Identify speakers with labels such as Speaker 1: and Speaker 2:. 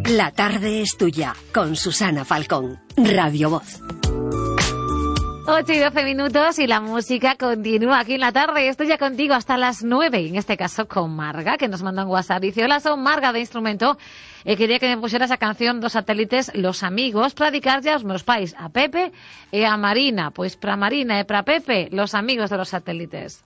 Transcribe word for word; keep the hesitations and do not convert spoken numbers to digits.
Speaker 1: La tarde es tuya, con Susana Falcón, Radio Voz.
Speaker 2: ocho y doce minutos y la música continúa aquí en la tarde. Estoy ya contigo hasta las nueve, y en este caso con Marga, que nos manda un WhatsApp. Dice: hola, son Marga de Instrumento. Eh, quería que me pusiera esa canción dos satélites, Los Amigos, para dedicarle aos meus pais, a Pepe e a Marina. Pois para Marina e para Pepe, Los Amigos de los Satélites.